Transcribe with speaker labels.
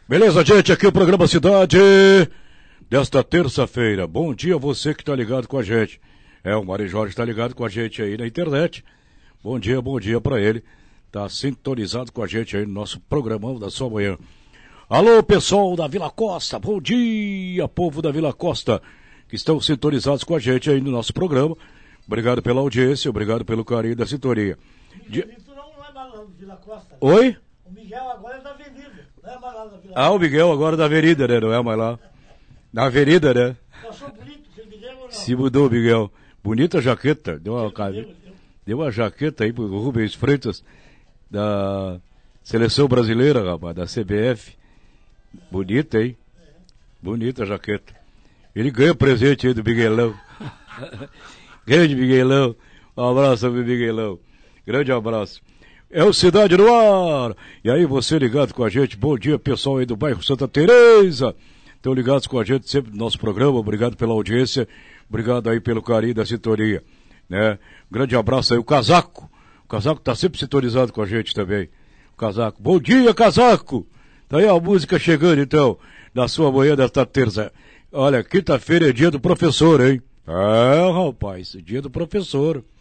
Speaker 1: Beleza, gente, aqui é o programa Cidade desta terça-feira. Bom dia a você que está ligado com a gente. O Mário Jorge está ligado com a gente aí na internet. Bom dia para ele. Tá sintonizado com a gente aí no nosso programão da sua manhã. Alô, pessoal da Vila Costa, bom dia, povo da Vila Costa, que estão sintonizados com a gente aí no nosso programa. Obrigado pela audiência, obrigado pelo carinho da sintonia.
Speaker 2: Isso não é mais lá no Vila Costa.
Speaker 1: Oi?
Speaker 2: O Miguel agora é da Avenida, não é mais lá na Vila Costa.
Speaker 1: Ah, o Miguel agora da Avenida, né? Não é mais lá. Na Avenida, né?
Speaker 2: Achou bonito, seu Miguel ou não?
Speaker 1: Se mudou, Miguel. Bonita jaqueta. Deu uma jaqueta aí pro Rubens Freitas, da Seleção Brasileira, rapaz, da CBF. Bonita, hein? Bonita a jaqueta. Ele ganha presente aí do Miguelão. Grande Miguelão. Um abraço, meu Miguelão. Grande abraço. É o Cidade no Ar. E aí, você ligado com a gente. Bom dia, pessoal aí do bairro Santa Teresa. Estão ligados com a gente sempre no nosso programa. Obrigado pela audiência. Obrigado aí pelo carinho da sintonia. Né? Grande abraço aí. O Casaco. O Casaco tá sempre sintonizado com a gente também. O Casaco. Bom dia, Casaco. Tá aí a música chegando, então, na sua manhã desta terça. Olha, quinta-feira é dia do professor, hein? Rapaz, dia do professor.